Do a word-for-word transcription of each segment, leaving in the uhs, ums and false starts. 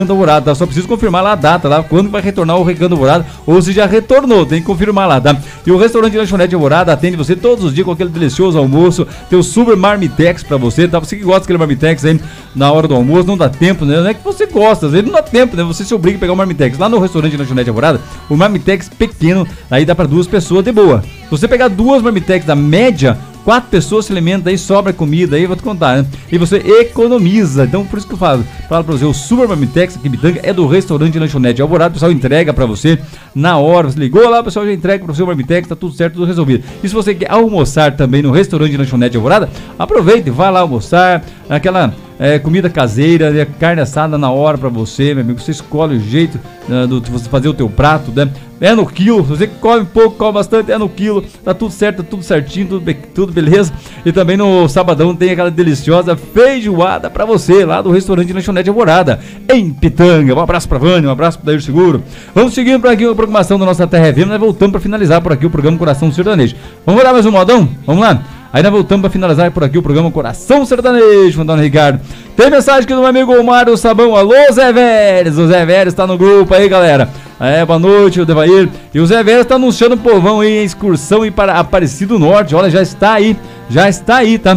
Alvorada, tá? Só preciso confirmar lá a data, lá, quando vai retornar o Recanto Alvorada, ou se já retornou, tem que confirmar lá, tá? E o restaurante Lanchonete Alvorada atende você todos os dias com aquele delicioso almoço, tem o super marmitex pra você, tá? Você que gosta daquele marmitex aí na hora do almoço, não dá tempo, né? Não é que você gosta, às vezes não dá tempo, né? Você se obriga a pegar o marmitex. Lá no restaurante Lanchonete Alvorada, o marmitex pequeno, aí dá pra duas pessoas de boa. Se você pegar duas marmitex da média, quatro pessoas se alimentam, aí sobra comida, aí eu vou te contar, né? E você economiza. Então, por isso que eu falo, falo pra você, o Super Marmitex aqui em Pitanga é do restaurante Lanchonete Alvorada. O pessoal entrega pra você na hora. Você ligou lá, o pessoal já entrega pra você o Marmitex, tá tudo certo, tudo resolvido. E se você quer almoçar também no restaurante Lanchonete Alvorada, aproveite, vá lá almoçar, aquela é, comida caseira, é, carne assada na hora pra você, meu amigo. Você escolhe o jeito uh, do, de você fazer o teu prato, né? É no quilo, você come pouco, come bastante, é no quilo, tá tudo certo, tá tudo certinho, tudo, be tudo beleza. E também no sabadão tem aquela deliciosa feijoada pra você, lá do restaurante Lanchonete Alvorada, em Pitanga. Um abraço pra Vânia, um abraço pro Dair Seguro. Vamos seguindo por aqui a programação da nossa Terra F M, nós voltamos pra finalizar por aqui o programa Coração Sertanejo. Vamos olhar mais um modão? Vamos lá? Aí nós voltamos para finalizar por aqui o programa Coração Sertanejo, mandando Ricardo. Tem mensagem aqui do meu amigo Mário Sabão. Alô, Zé Vélez. O Zé Vélez tá no grupo aí, galera. É, boa noite, o Devair. E o Zé Vélez tá anunciando o povão aí em excursão aí para Aparecido Norte. Olha, já está aí, já está aí, tá?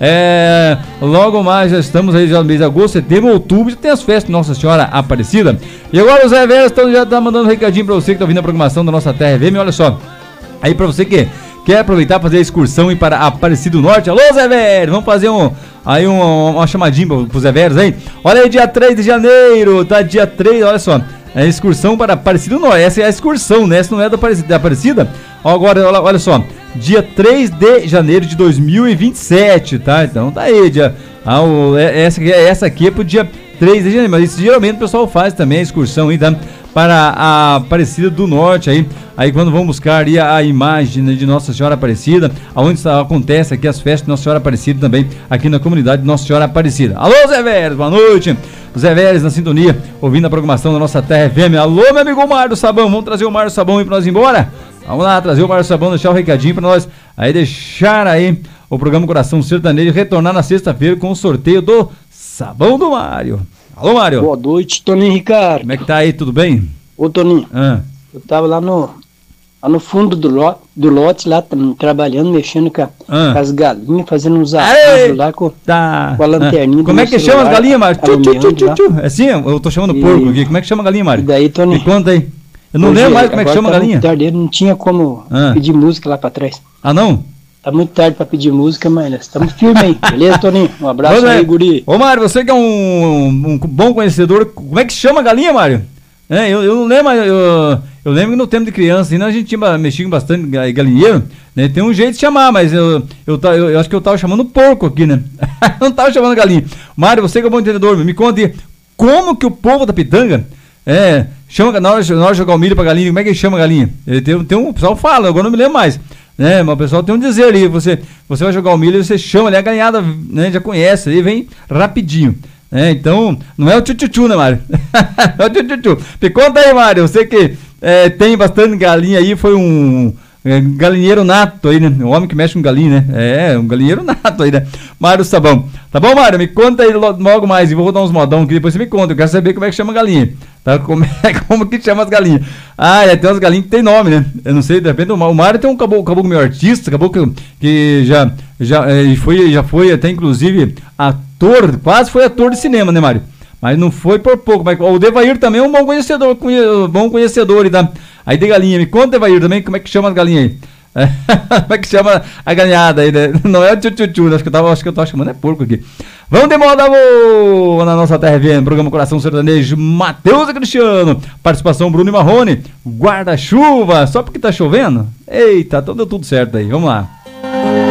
É, logo mais já estamos aí já no mês de agosto, setembro, outubro, já tem as festas de Nossa Senhora Aparecida. E agora o Zé Vélez então, já tá mandando um recadinho para você que tá ouvindo a programação da nossa Terra F M. Olha só, aí para você que quer aproveitar para fazer a excursão e para Aparecido Norte. Alô, Zé Vélez, vamos fazer um, aí um, uma chamadinha pro, pro Zé Vélez aí. Olha aí, dia três de janeiro, tá? Dia três, olha só. É a excursão para Aparecido Norte. Essa é a excursão, né? Essa não é da Aparecida. Da Aparecida. Agora, olha, olha só. Dia três de janeiro de dois mil e vinte e sete, tá? Então tá aí, dia. Ah, o, essa, essa aqui é pro dia três de janeiro. Mas isso geralmente o pessoal faz também a excursão aí, tá? Para a Aparecida do Norte aí, aí quando vão buscar aí a, a imagem, né, de Nossa Senhora Aparecida, aonde está, acontece aqui as festas de Nossa Senhora Aparecida também, aqui na comunidade de Nossa Senhora Aparecida. Alô, Zé Vélez, boa noite. Zé Vélez na sintonia, ouvindo a programação da nossa Terra F M. Alô, meu amigo Mário Sabão, vamos trazer o Mário Sabão aí pra nós ir embora? Vamos lá, trazer o Mário Sabão, deixar o recadinho pra nós, aí deixar aí o programa Coração Sertanejo, retornar na sexta-feira com o sorteio do Sabão do Mário. Alô, Mário. Boa noite, Toninho Ricardo. Como é que tá aí, tudo bem? Ô, Toninho, ah. eu tava lá no, lá no fundo do lote, do lote lá, trabalhando, mexendo com, a, ah. com as galinhas, fazendo uns arranjos lá com, tá. com a lanterninha. Ah. Como é que celular, chama as galinhas, Mário? Tchu, tchu, tchu, tchu, tchu. É assim? Eu tô chamando e... porco aqui. Como é que chama a galinha, Mário? E daí, Toninho? Me conta aí. Eu não lembro mais como é que chama a galinha. Tá muito tarde, não tinha como ah. pedir música lá pra trás. Ah, não? Tá muito tarde pra pedir música, mas nós estamos firmes aí. Beleza, Toninho? Um abraço Ô, aí, guri. Ô, Mário, você que é um, um, um bom conhecedor, como é que chama a galinha, Mário? É, eu, eu não lembro, eu, eu lembro que no tempo de criança, ainda a gente tinha mexido bastante galinheiro, né? Tem um jeito de chamar, mas eu, eu, eu, eu acho que eu tava chamando porco aqui, né? Não tava chamando galinha. Mário, você que é um bom entendedor, me conta aí, como que o povo da Pitanga é, chama, na hora, na hora de jogar o milho pra galinha, como é que chama a galinha? Tem, tem um, o pessoal fala, agora não me lembro mais. Né, mas o pessoal tem um dizer ali, você, você vai jogar o milho, você chama ali a galinhada, né, já conhece, aí vem rapidinho. É, então, não é o tchu-tchu-tchu, né, Mário? É o tchu-tchu-tchu. Me conta aí, Mário, você que é, tem bastante galinha aí, foi um é, galinheiro nato aí, né? Um homem que mexe com galinha, né? É, um galinheiro nato aí, né? Mário Sabão. Tá bom, Mário? Me conta aí logo mais, e vou dar uns modão aqui, depois você me conta, eu quero saber como é que chama a galinha. Tá? Como, é, como que chama as galinhas? Ah, é, tem umas galinhas que tem nome, né? Eu não sei, de repente o Mário tem um caboclo, caboclo meio artista, caboclo que já, já, é, foi, já foi até inclusive ator, quase foi ator de cinema, né, Mário? Mas não foi por pouco. Mas o Devair também é um bom conhecedor, conhe, bom conhecedor, tá? Aí de galinha, me conta, Devair, também, como é que chama as galinhas aí? É, como é que chama a galinhada aí, né? Não é o tchu-tchu-tchu, acho que eu tava, acho que eu tava chamando, é porco aqui. Vamos de moda boa na nossa Terra F M, programa Coração Sertanejo, Matheus e Cristiano, participação Bruno e Marrone, guarda-chuva, só porque tá chovendo? Eita, então deu tudo certo aí, vamos lá.